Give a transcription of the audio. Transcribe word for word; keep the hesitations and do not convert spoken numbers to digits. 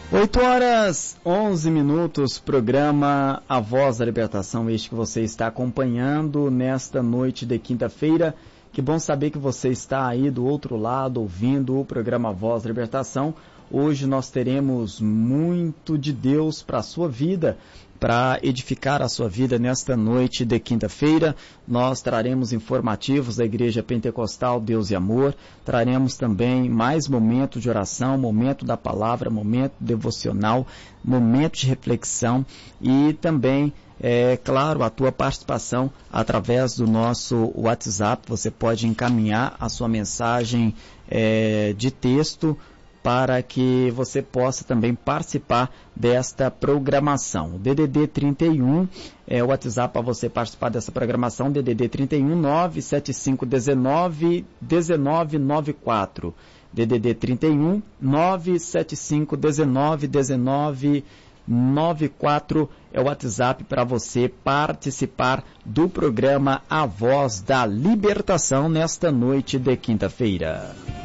oito horas, onze minutos, programa A Voz da Libertação, este que você está acompanhando nesta noite de quinta-feira. Que bom saber que você está aí do outro lado, ouvindo o programa A Voz da Libertação. Hoje nós teremos muito de Deus para a sua vida, para edificar a sua vida nesta noite de quinta-feira. Nós traremos informativos da Igreja Pentecostal Deus e Amor, traremos também mais momentos de oração, momento da palavra, momento devocional, momento de reflexão e também, é claro, a tua participação através do nosso WhatsApp. Você pode encaminhar a sua mensagem é, de texto para que você possa também participar desta programação. O D D D trinta e um é o WhatsApp para você participar dessa programação, D D D trinta e um, nove sete cinco um nove, um nove nove quatro. D D D trinta e um, nove sete cinco um nove, um nove nove quatro é o WhatsApp para você participar do programa A Voz da Libertação nesta noite de quinta-feira.